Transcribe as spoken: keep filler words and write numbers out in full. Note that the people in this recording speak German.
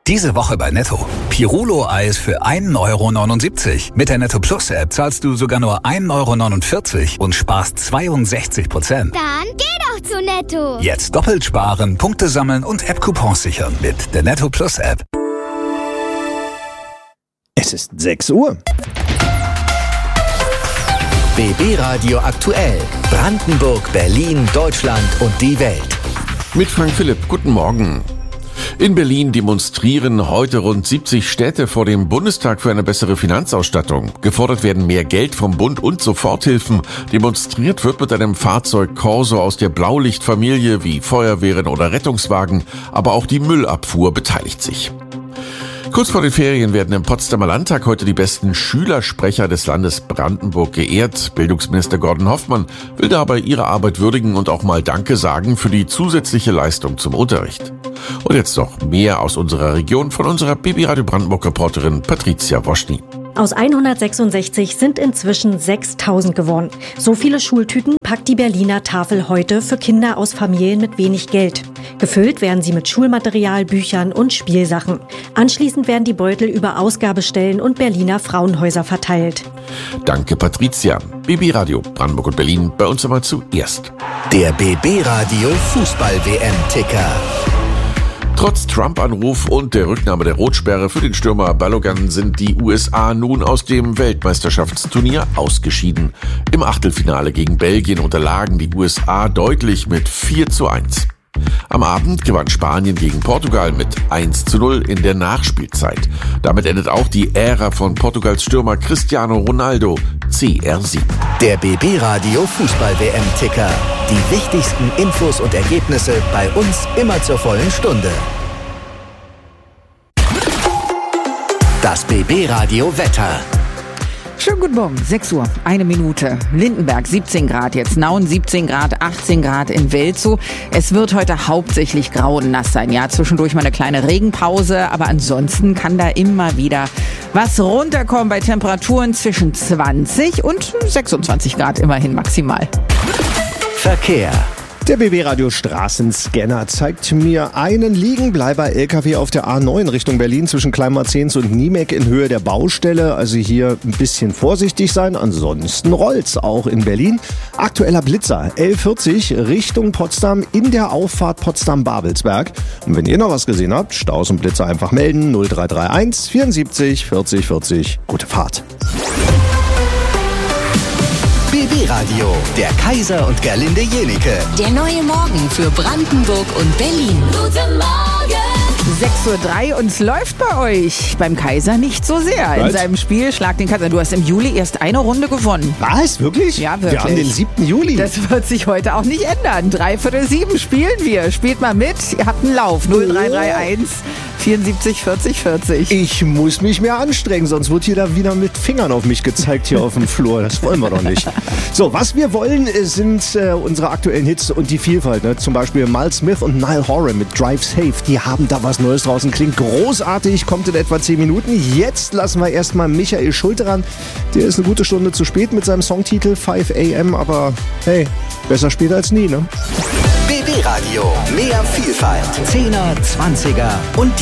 Diese Woche bei Netto. Pirulo-Eis für ein Euro neunundsiebzig. Mit der Netto Plus App zahlst du sogar nur ein Euro neunundvierzig und sparst zweiundsechzig Prozent. Dann geh doch zu Netto. Jetzt doppelt sparen, Punkte sammeln und App-Coupons sichern mit der Netto Plus App. Es ist sechs Uhr. B B Radio aktuell. Brandenburg, Berlin, Deutschland und die Welt. Mit Frank Philipp, guten Morgen. In Berlin demonstrieren heute rund siebzig Städte vor dem Bundestag für eine bessere Finanzausstattung. Gefordert werden mehr Geld vom Bund und Soforthilfen. Demonstriert wird mit einem Fahrzeug Corso aus der Blaulichtfamilie wie Feuerwehren oder Rettungswagen. Aber auch die Müllabfuhr beteiligt sich. Kurz vor den Ferien werden im Potsdamer Landtag heute die besten Schülersprecher des Landes Brandenburg geehrt. Bildungsminister Gordon Hoffmann will dabei ihre Arbeit würdigen und auch mal Danke sagen für die zusätzliche Leistung zum Unterricht. Und jetzt noch mehr aus unserer Region von unserer B B Radio Brandenburg-Reporterin Patricia Woschny. Aus hundertsechsundsechzig sind inzwischen sechstausend geworden. So viele Schultüten packt die Berliner Tafel heute für Kinder aus Familien mit wenig Geld. Gefüllt werden sie mit Schulmaterial, Büchern und Spielsachen. Anschließend werden die Beutel über Ausgabestellen und Berliner Frauenhäuser verteilt. Danke, Patricia. B B Radio Brandenburg und Berlin, bei uns einmal zuerst. Der B B Radio Fußball-W M-Ticker. Trotz Trump-Anruf und der Rücknahme der Rotsperre für den Stürmer Balogun sind die U S A nun aus dem Weltmeisterschaftsturnier ausgeschieden. Im Achtelfinale gegen Belgien unterlagen die U S A deutlich mit vier zu eins. Am Abend gewann Spanien gegen Portugal mit eins zu null in der Nachspielzeit. Damit endet auch die Ära von Portugals Stürmer Cristiano Ronaldo, C R sieben. Der B B Radio Fußball-W M-Ticker. Die wichtigsten Infos und Ergebnisse bei uns immer zur vollen Stunde. Das B B Radio Wetter. Schönen guten Morgen, sechs Uhr, eine Minute. Lindenberg siebzehn Grad, jetzt Nauen siebzehn Grad, achtzehn Grad in Welzow. Es wird heute hauptsächlich grau und nass sein. Ja, zwischendurch mal eine kleine Regenpause, aber ansonsten kann da immer wieder was runterkommen bei Temperaturen zwischen zwanzig und sechsundzwanzig Grad immerhin maximal. Verkehr. Der B B Radio Straßenscanner zeigt mir einen Liegenbleiber L K W auf der A neun Richtung Berlin zwischen Kleinmarzens und Niemek in Höhe der Baustelle. Also hier ein bisschen vorsichtig sein, ansonsten rollt's auch in Berlin. Aktueller Blitzer L vierzig Richtung Potsdam in der Auffahrt Potsdam-Babelsberg. Und wenn ihr noch was gesehen habt, Staus und Blitzer einfach melden. null drei drei eins vierundsiebzig vierzig vierzig. Gute Fahrt. B B Radio, der Kaiser und Gerlinde Jenike. Der neue Morgen für Brandenburg und Berlin. Guten Morgen! sechs Uhr drei und es läuft bei euch. Beim Kaiser nicht so sehr. In Was? seinem Spiel Schlag den Kaiser. Du hast im Juli erst eine Runde gewonnen. Was? Wirklich? Ja, wirklich. Wir haben den siebten Juli. Das wird sich heute auch nicht ändern. Dreiviertel sieben spielen wir. Spielt mal mit. Ihr habt einen Lauf. null drei drei eins vierundsiebzig vierzig vierzig. Ich muss mich mehr anstrengen, sonst wird hier da wieder mit Fingern auf mich gezeigt hier auf dem Flur. Das wollen wir doch nicht. So, was wir wollen, sind äh, unsere aktuellen Hits und die Vielfalt. Ne? Zum Beispiel Miles Smith und Niall Horan mit Drive Safe. Die haben da was Neues draußen. Klingt großartig, kommt in etwa zehn Minuten. Jetzt lassen wir erstmal Michael Schulte ran. Der ist eine gute Stunde zu spät mit seinem Songtitel five a m. Aber hey, besser spät als nie, ne? B B Radio, mehr Vielfalt. Zehner, Zwanziger und